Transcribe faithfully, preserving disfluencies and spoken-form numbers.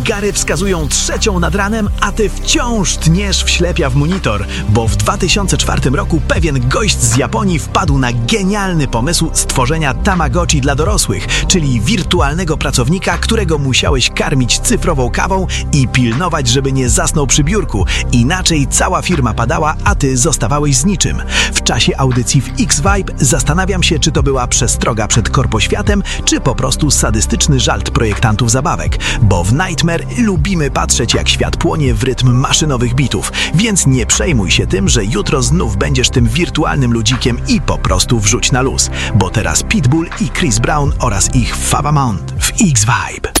Gary wskazują trzecią nad ranem, a ty wciąż tniesz w ślepia w monitor, bo w dwa tysiące czwartym roku pewien gość z Japonii wpadł na genialny pomysł stworzenia Tamagotchi dla dorosłych, czyli wirtualnego pracownika, którego musiałeś karmić cyfrową kawą i pilnować, żeby nie zasnął przy biurku. Inaczej cała firma padała, a ty zostawałeś z niczym. W czasie audycji w X-Vibe zastanawiam się, czy to była przestroga przed korpoświatem, czy po prostu sadystyczny żart projektantów zabawek, bo w Nightmare lubimy patrzeć, jak świat płonie w rytm maszynowych bitów, więc nie przejmuj się tym, że jutro znów będziesz tym wirtualnym ludzikiem i po prostu wrzuć na luz, bo teraz Pitbull i Chris Brown oraz ich Fava Mount w X-Vibe.